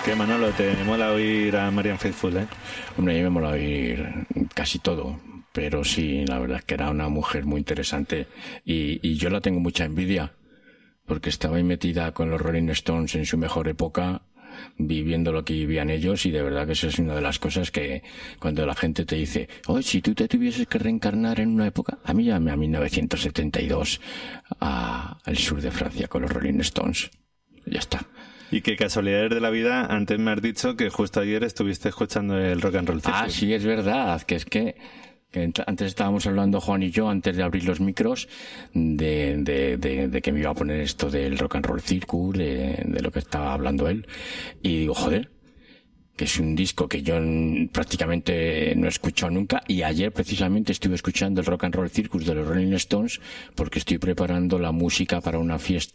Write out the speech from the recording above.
¿Qué, Manolo? ¿Te mola oír a Marianne Faithfull, eh? Hombre, a mí me mola oír casi todo, pero sí, la verdad es que era una mujer muy interesante y yo la tengo mucha envidia, porque estaba ahí metida con los Rolling Stones en su mejor época, viviendo lo que vivían ellos, y de verdad que eso es una de las cosas que cuando la gente te dice, oye, si tú te tuvieses que reencarnar en una época, a mí llámame a 1972 al sur de Francia con los Rolling Stones. Ya está. Y qué casualidades de la vida, antes me has dicho que justo ayer estuviste escuchando el Rock and Roll Circus. Ah, sí, es verdad, que antes estábamos hablando Juan y yo, antes de abrir los micros, de que me iba a poner esto del Rock and Roll Circus, de lo que estaba hablando él, y digo, joder, que es un disco que yo prácticamente no he escuchado nunca, y ayer precisamente estuve escuchando el Rock and Roll Circus de los Rolling Stones porque estoy preparando la música para una fiesta